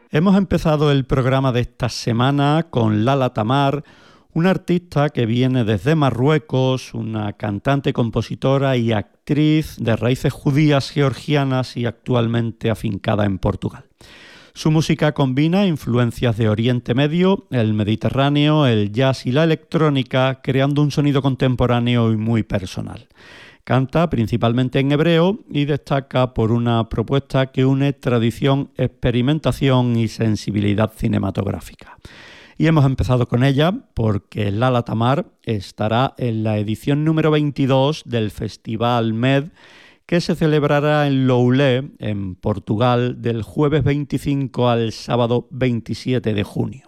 Hemos empezado el programa de esta semana con Lala Tamar, una artista que viene desde Marruecos, una cantante, compositora y actriz de raíces judías georgianas y actualmente afincada en Portugal. Su música combina influencias de Oriente Medio, el Mediterráneo, el jazz y la electrónica, creando un sonido contemporáneo y muy personal. Canta principalmente en hebreo y destaca por una propuesta que une tradición, experimentación y sensibilidad cinematográfica. Y hemos empezado con ella porque Lala Tamar estará en la edición número 22 del Festival MED, que se celebrará en Loulé, en Portugal, del jueves 25 al sábado 27 de junio.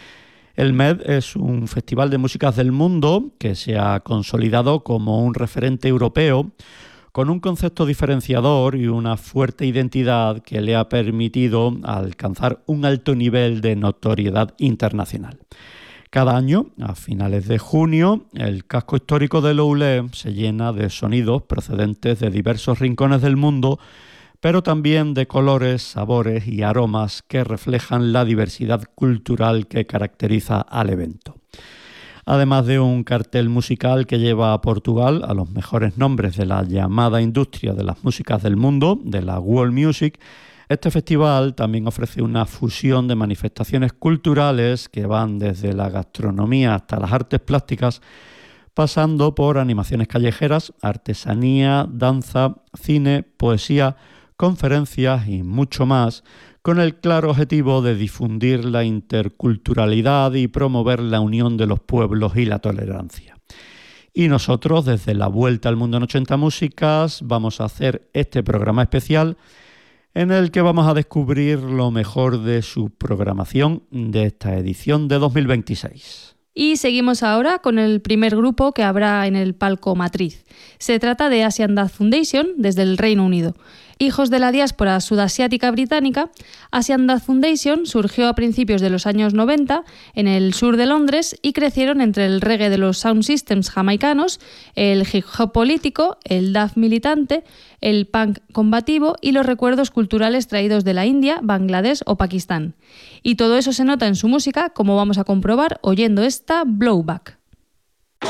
El MED es un festival de músicas del mundo que se ha consolidado como un referente europeo con un concepto diferenciador y una fuerte identidad que le ha permitido alcanzar un alto nivel de notoriedad internacional. Cada año, a finales de junio, el casco histórico de Loulé se llena de sonidos procedentes de diversos rincones del mundo, pero también de colores, sabores y aromas que reflejan la diversidad cultural que caracteriza al evento. Además de un cartel musical que lleva a Portugal a los mejores nombres de la llamada industria de las músicas del mundo, de la world music, este festival también ofrece una fusión de manifestaciones culturales que van desde la gastronomía hasta las artes plásticas, pasando por animaciones callejeras, artesanía, danza, cine, poesía, conferencias y mucho más, con el claro objetivo de difundir la interculturalidad y promover la unión de los pueblos y la tolerancia. Y nosotros, desde la Vuelta al Mundo en 80 Músicas, vamos a hacer este programa especial en el que vamos a descubrir lo mejor de su programación de esta edición de 2026. Y seguimos ahora con el primer grupo que habrá en el palco matriz. Se trata de Asian Dance Foundation desde el Reino Unido. Hijos de la diáspora sudasiática británica, Asian Dance Foundation surgió a principios de los años 90 en el sur de Londres y crecieron entre el reggae de los sound systems jamaicanos, el hip hop político, el dub militante, el punk combativo y los recuerdos culturales traídos de la India, Bangladesh o Pakistán. Y todo eso se nota en su música, como vamos a comprobar oyendo esta Blowback.